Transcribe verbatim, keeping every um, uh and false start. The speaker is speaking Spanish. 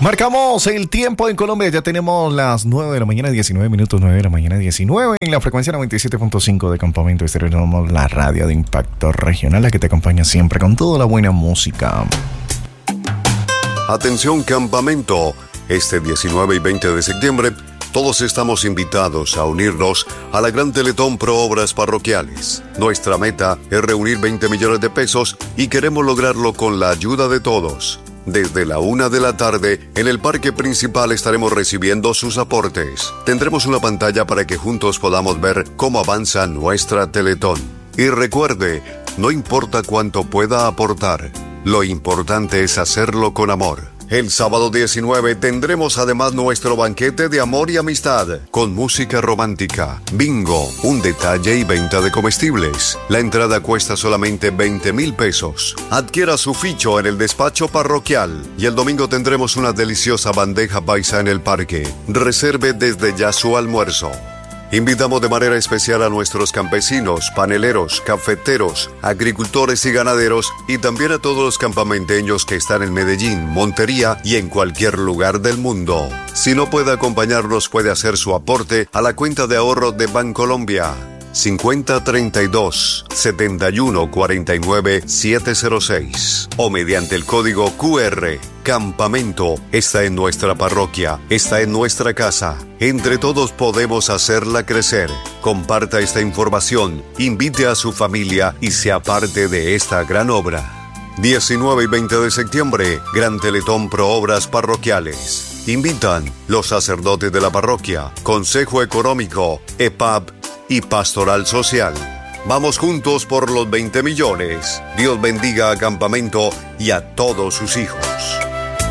Marcamos el tiempo en Colombia, ya tenemos las nueve de la mañana, diecinueve minutos, nueve de la mañana, diecinueve, en la frecuencia noventa y siete punto cinco de Campamento Estéreo, tenemos la radio de impacto regional, la que te acompaña siempre con toda la buena música. Atención Campamento, este diecinueve y veinte de septiembre, todos estamos invitados a unirnos a la Gran Teletón Pro Obras Parroquiales. Nuestra meta es reunir veinte millones de pesos y queremos lograrlo con la ayuda de todos. Desde la una de la tarde, en el parque principal estaremos recibiendo sus aportes. Tendremos una pantalla para que juntos podamos ver cómo avanza nuestra Teletón. Y recuerde, no importa cuánto pueda aportar, lo importante es hacerlo con amor. El sábado diecinueve tendremos además nuestro banquete de amor y amistad, con música romántica, bingo, un detalle y venta de comestibles. La entrada cuesta solamente veinte mil pesos. Adquiera su ficho en el despacho parroquial y el domingo tendremos una deliciosa bandeja paisa en el parque. Reserve desde ya su almuerzo. Invitamos de manera especial a nuestros campesinos, paneleros, cafeteros, agricultores y ganaderos y también a todos los campamenteños que están en Medellín, Montería y en cualquier lugar del mundo. Si no puede acompañarnos, puede hacer su aporte a la cuenta de ahorro de Bancolombia cincuenta treinta y dos, setenta y uno cuarenta y nueve, siete cero seis o mediante el código Q R. Campamento está en nuestra parroquia, está en nuestra casa. Entre todos podemos hacerla crecer. Comparta esta información, invite a su familia y sea parte de esta gran obra. diecinueve y veinte de septiembre, Gran Teletón Pro Obras Parroquiales. Invitan los sacerdotes de la parroquia, Consejo Económico, E P A B y Pastoral Social. Vamos juntos por los veinte millones. Dios bendiga a Campamento y a todos sus hijos.